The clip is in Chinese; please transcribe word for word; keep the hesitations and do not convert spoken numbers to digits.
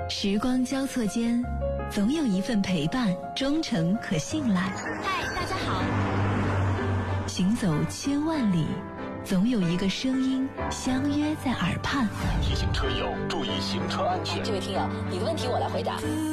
时光交错间，总有一份陪伴，忠诚可信赖。 嗨，大家好。 行走千万里，总有一个声音相约在耳畔。 提醒车友注意行车安全。 这位听友，你的问题我来回答。